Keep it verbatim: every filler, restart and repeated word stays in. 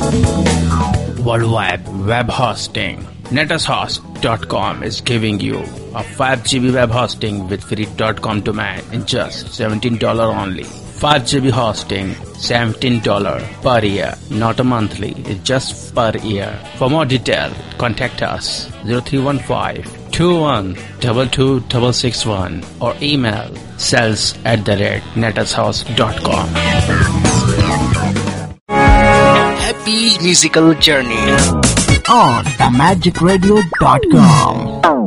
Worldwide web hosting. netushost dot com is giving you a five G B web hosting with free .com domain in just seventeen dollars only. five G B hosting, seventeen dollars per year, not a monthly, it's just per year. For more detail, contact us zero three one five, two one two two six six one or email sales at the rate netushost dot com. Happy musical journey on the magic radio dot com.